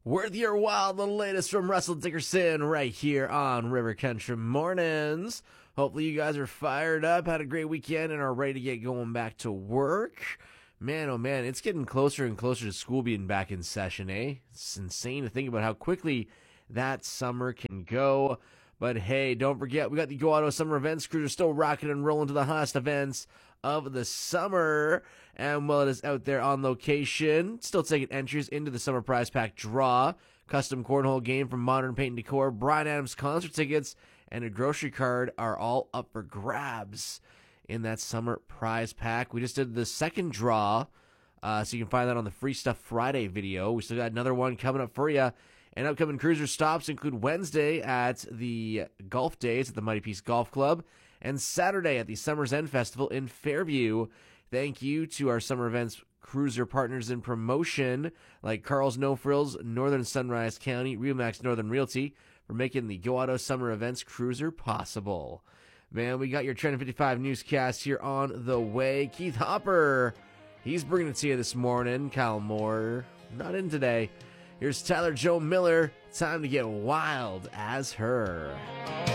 Worth your while, the latest from Russell Dickerson right here on River Country Mornings. Hopefully you guys are fired up, had a great weekend, and are ready to get going back to work. Man, oh man, it's getting closer and closer to school being back in session, eh? It's insane to think about how quickly that summer can go. But hey, don't forget, we got the Go Auto Summer Events Cruiser still rocking and rolling to the hottest events of the summer. And while it is out there on location, still taking entries into the Summer Prize Pack draw, custom cornhole game from Modern Paint and Decor, Bryan Adams concert tickets, and a grocery card are all up for grabs in that Summer Prize Pack. We just did the second draw, so you can find that on the Free Stuff Friday video. We still got another one coming up for you. And upcoming cruiser stops include Wednesday at the Golf Days at the Mighty Peace Golf Club and Saturday at the Summer's End Festival in Fairview. Thank you to our summer events cruiser partners in promotion like Carl's No Frills, Northern Sunrise County, Remax Northern Realty for making the Go Auto Summer Events Cruiser possible. Man, we got your Trend 55 newscast here on the way. Keith Hopper, he's bringing it to you this morning. Kyle Moore, not in today. Here's Tyler Joe Miller. Time to get wild as her.